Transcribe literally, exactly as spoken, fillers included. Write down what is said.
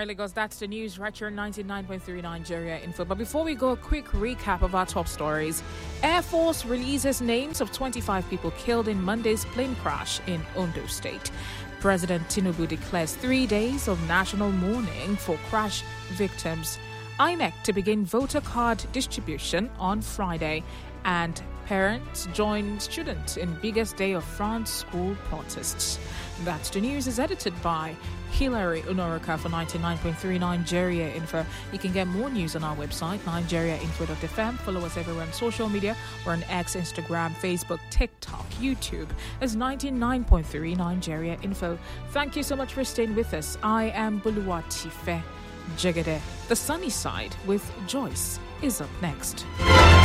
right, Lagos, that's the news right here on ninety-nine point three Nigeria Info. But before we go, a quick recap of our top stories. Air Force releases names of twenty-five people killed in Monday's plane crash in Ondo State. President Tinubu declares three days of national mourning for crash victims. I N E C to begin voter card distribution on Friday. And parents join students in biggest day of France school protests. That's the news is edited by Hilary Onoroka for ninety-nine point three Nigeria Info. You can get more news on our website, nigeria info dot f m. Follow us everywhere on social media. We're on X, Instagram, Facebook, TikTok, YouTube as ninety-nine point three Nigeria Info. Thank you so much for staying with us. I am Buluwatife Jegede. The Sunny Side with Joyce is up next.